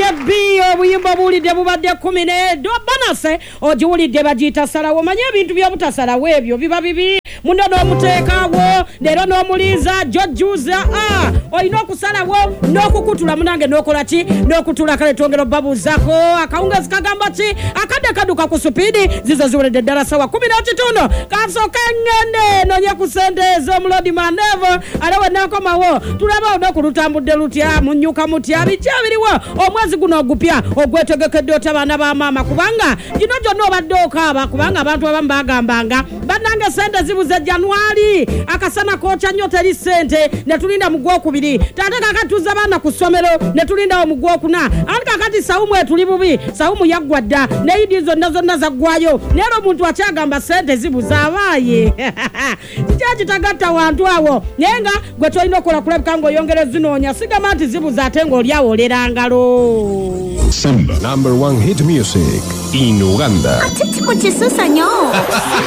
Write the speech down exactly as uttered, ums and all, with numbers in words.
B obuyimba bulidde bubadde kumi ne do banase ojiwulidde bagiyita salawo manye ebintu byobutasalawo ebyo biba bibi muno n'omuteekaawo leero n'omuliiza jojjuza a olina okusalawo n'okukutula munange n'okola ki n'okutula kale twongera obbabuuzako akawungezi kagamba ki akadde kaduka ku supiidi zizo ziweredde ddala sawa kumi n'ekitono kasooka engende nonye ku sente ez'omulodi manevo ale wennakomawo tulaba onokulutambudde lutya munnyuka mutya biki abiriwo omwezi guno ogupya ogwetegekedde oti abaana ba maama kubanga gino gyonna obadde okaaba kubanga abantu abamu bagambanga bannange sente zibuze Januari akasana kocha nnyo teri sente ne tulinda mu gwokubiri tate kakatuza baana ku ssomero ne tulinda mu gwokuna anti kakati sawumu etuli bubi sawumu yaggwadda ne idi zonna zonna zaggwayo neero omuntu akyagamba sente zibuze abaaye kiki kitagatta wantu awo naye nga gwe tolina okola kulabika ng'oyongera zinoonya sigamba nti zibuze ate ng'olyawo olera ngalo. Simba, number one hit music in Uganda. Ati tipo Jesús año.